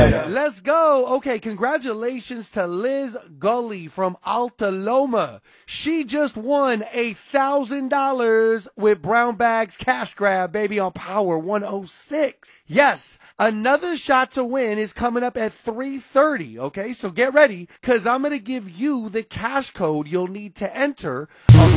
Let's go. Okay, congratulations to Liz Gully from Alta Loma. She just won $1,000 with Brown Bags Cash Grab, baby, on Power 106. Yes, another shot to win is coming up at 3:30, okay? So get ready, because I'm going to give you the cash code you'll need to enter.